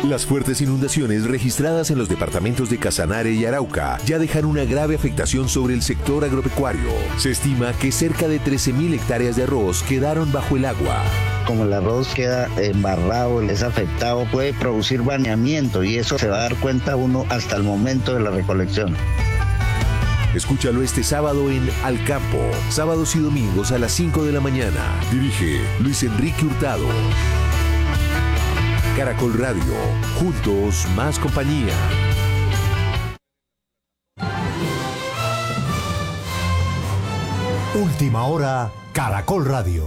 Las fuertes inundaciones registradas en los departamentos de Casanare y Arauca ya dejan una grave afectación sobre el sector agropecuario. Se estima que cerca de 13.000 hectáreas de arroz quedaron bajo el agua. Como el arroz queda embarrado, es afectado, puede producir baneamiento y eso se va a dar cuenta uno hasta el momento de la recolección. Escúchalo este sábado en Al Campo, sábados y domingos a las 5 de la mañana. Dirige Luis Enrique Hurtado. Caracol Radio, juntos más compañía. Última hora, Caracol Radio.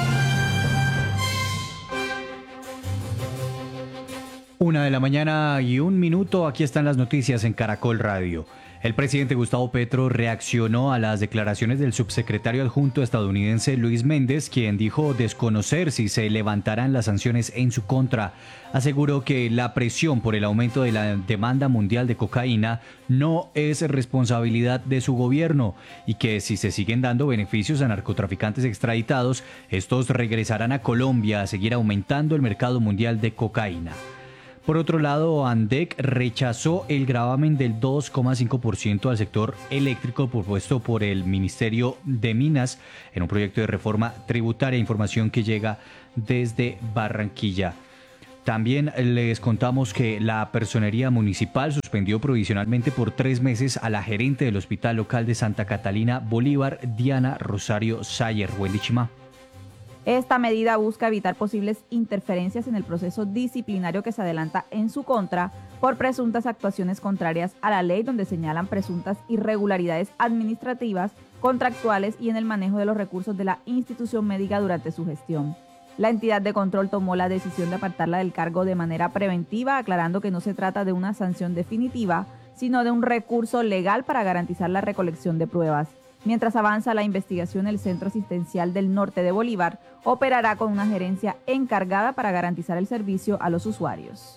Una de la mañana y 1 minuto, aquí están las noticias en Caracol Radio. El presidente Gustavo Petro reaccionó a las declaraciones del subsecretario adjunto estadounidense Luis Méndez, quien dijo desconocer si se levantarán las sanciones en su contra. Aseguró que la presión por el aumento de la demanda mundial de cocaína no es responsabilidad de su gobierno y que si se siguen dando beneficios a narcotraficantes extraditados, estos regresarán a Colombia a seguir aumentando el mercado mundial de cocaína. Por otro lado, ANDEC rechazó el gravamen del 2,5% al sector eléctrico propuesto por el Ministerio de Minas en un proyecto de reforma tributaria, información que llega desde Barranquilla. También les contamos que la Personería Municipal suspendió provisionalmente por 3 meses a la gerente del Hospital Local de Santa Catalina Bolívar, Diana Rosario Sayer. Wendy Chima. Esta medida busca evitar posibles interferencias en el proceso disciplinario que se adelanta en su contra por presuntas actuaciones contrarias a la ley, donde señalan presuntas irregularidades administrativas, contractuales y en el manejo de los recursos de la institución médica durante su gestión. La entidad de control tomó la decisión de apartarla del cargo de manera preventiva, aclarando que no se trata de una sanción definitiva, sino de un recurso legal para garantizar la recolección de pruebas. Mientras avanza la investigación, el Centro Asistencial del Norte de Bolívar operará con una gerencia encargada para garantizar el servicio a los usuarios.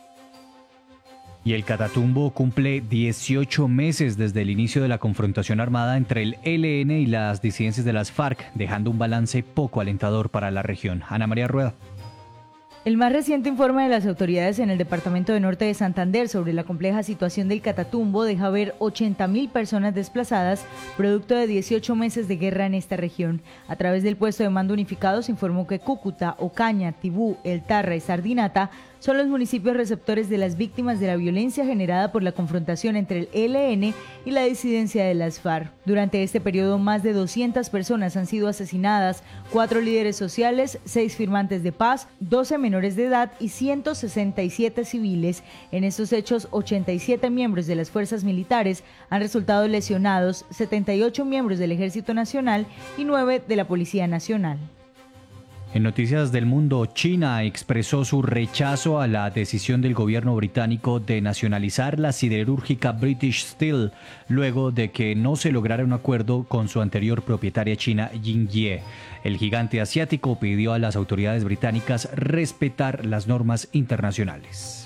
Y el Catatumbo cumple 18 meses desde el inicio de la confrontación armada entre el ELN y las disidencias de las FARC, dejando un balance poco alentador para la región. Ana María Rueda. El más reciente informe de las autoridades en el departamento de Norte de Santander sobre la compleja situación del Catatumbo deja ver 80.000 personas desplazadas, producto de 18 meses de guerra en esta región. A través del puesto de mando unificado se informó que Cúcuta, Ocaña, Tibú, El Tarra y Sardinata son los municipios receptores de las víctimas de la violencia generada por la confrontación entre el ELN y la disidencia de las FARC. Durante este periodo, más de 200 personas han sido asesinadas, 4 líderes sociales, 6 firmantes de paz, 12 menores de edad y 167 civiles. En estos hechos, 87 miembros de las fuerzas militares han resultado lesionados, 78 miembros del Ejército Nacional y 9 de la Policía Nacional. En noticias del mundo, China expresó su rechazo a la decisión del gobierno británico de nacionalizar la siderúrgica British Steel, luego de que no se lograra un acuerdo con su anterior propietaria china, Yingye. El gigante asiático pidió a las autoridades británicas respetar las normas internacionales.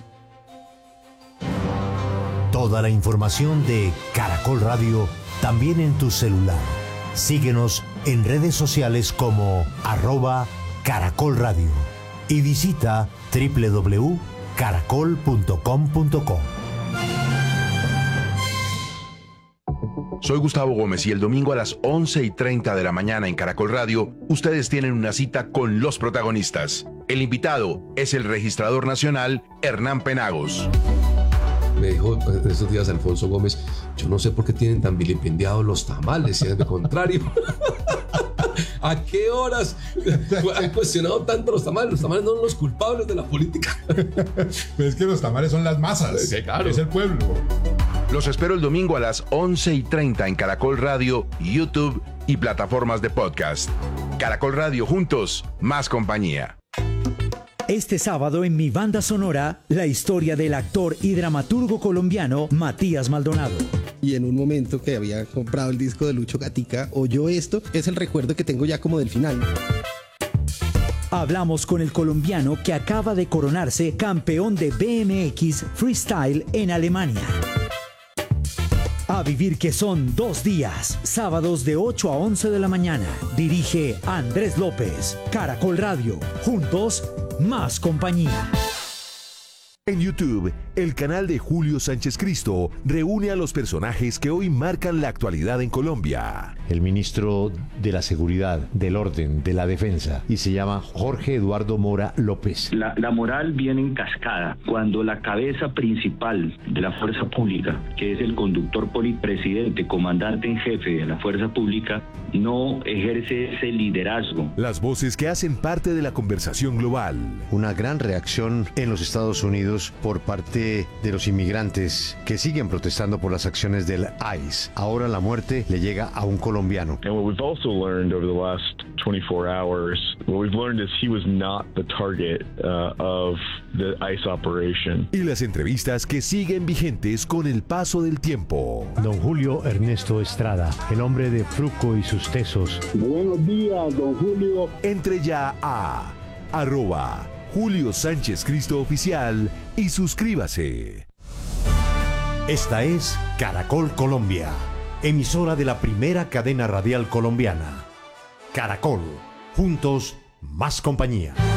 Toda la información de Caracol Radio también en tu celular. Síguenos en redes sociales como @Caracol Radio y visita www.caracol.com.co. Soy Gustavo Gómez y el domingo a las 11:30 de la mañana en Caracol Radio, ustedes tienen una cita con los protagonistas. El invitado es el registrador nacional Hernán Penagos. Me dijo esos días Alfonso Gómez, yo no sé por qué tienen tan vilipendiados los tamales, si es de contrario. ¿A qué horas han cuestionado tanto los tamales? Los tamales no son los culpables de la política. Pues es que los tamales son las masas, sí, claro. Es el pueblo. Los espero el domingo a las 11:30 en Caracol Radio, YouTube y plataformas de podcast. Caracol Radio, juntos, más compañía. Este sábado en Mi Banda Sonora, la historia del actor y dramaturgo colombiano Matías Maldonado. Y en un momento que había comprado el disco de Lucho Gatica, oyó esto, es el recuerdo que tengo ya como del final. Hablamos con el colombiano que acaba de coronarse campeón de BMX Freestyle en Alemania. A vivir que son 2 días, sábados de 8 a 11 de la mañana. Dirige Andrés López. Caracol Radio, juntos, más compañía. En YouTube, el canal de Julio Sánchez Cristo reúne a los personajes que hoy marcan la actualidad en Colombia. El ministro de la Seguridad, del Orden, de la Defensa, y se llama Jorge Eduardo Mora López. La moral viene en cascada cuando la cabeza principal de la fuerza pública, que es el conductor presidente, comandante en jefe de la fuerza pública, no ejerce ese liderazgo. Las voces que hacen parte de la conversación global. Una gran reacción en los Estados Unidos por parte de los inmigrantes que siguen protestando por las acciones del ICE. Ahora la muerte le llega a un colombiano. And what we've also learned over the last 24 hours, what we've learned is he was not the target of the ICE operation. Y las entrevistas que siguen vigentes con el paso del tiempo. Don Julio Ernesto Estrada, el hombre de Fruco y sus tesos. Buenos días, don Julio. Entre ya a @Julio Sánchez Cristo Oficial y suscríbase. Esta es Caracol Colombia, emisora de la primera cadena radial colombiana. Caracol, juntos, más compañía.